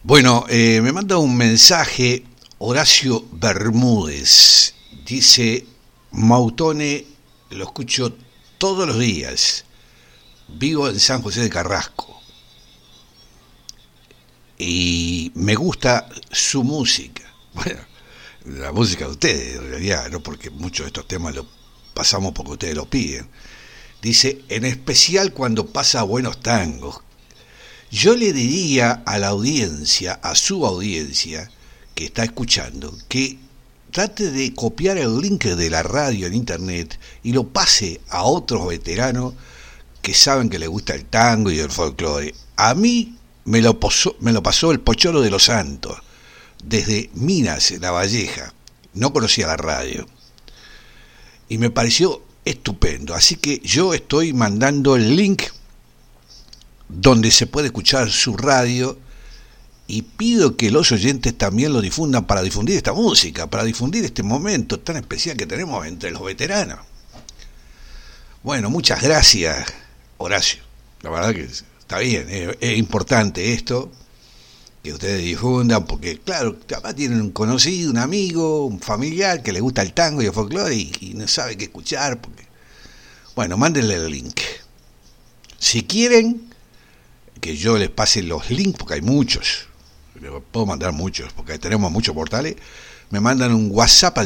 Bueno, me manda un mensaje Horacio Bermúdez. Dice, Mautone, lo escucho todos los días. Vivo en San José de Carrasco. Y me gusta su música. Bueno, la música de ustedes, en realidad, ¿no? Porque muchos de estos temas los pasamos porque ustedes los piden. Dice, en especial cuando pasa buenos tangos. Yo le diría a la audiencia, a su audiencia, que está escuchando, que trate de copiar el link de la radio en internet y lo pase a otros veteranos que saben que les gusta el tango y el folclore. A mí me lo pasó el Pocholo de los Santos, desde Minas, La Valleja. No conocía la radio. Y me pareció estupendo. Así que yo estoy mandando el link donde se puede escuchar su radio y pido que los oyentes también lo difundan para difundir esta música, para difundir este momento tan especial que tenemos entre los veteranos. Bueno, muchas gracias, Horacio. La verdad que está bien, es importante esto, que ustedes difundan, porque claro, capaz tienen un conocido, un amigo, un familiar que le gusta el tango y el folclore y no sabe qué escuchar. Bueno, mándenle el link. Si quieren que yo les pase los links, porque hay muchos, les puedo mandar muchos, porque tenemos muchos portales, me mandan un WhatsApp al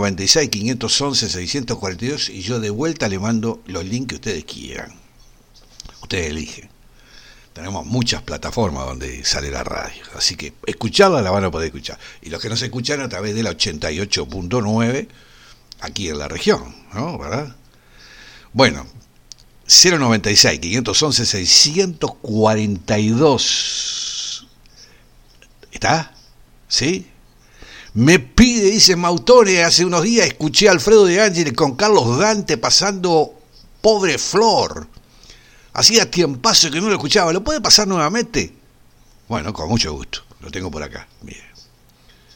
096-511-642 y yo de vuelta le mando los links que ustedes quieran. Ustedes eligen. Tenemos muchas plataformas donde sale la radio, así que escucharla la van a poder escuchar. Y los que no se escuchan a través de la 88.9 aquí en la región, ¿no? ¿Verdad? Bueno, 096-511-642. ¿Está? ¿Sí? Me pide, dice Mautone, hace unos días escuché a Alfredo de Ángeles con Carlos Dante pasando Pobre Flor. Hacía tiempazo que no lo escuchaba. ¿Lo puede pasar nuevamente? Bueno, con mucho gusto. Lo tengo por acá. Mire.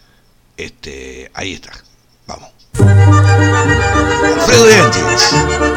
Ahí está. Vamos. Alfredo de Ángeles.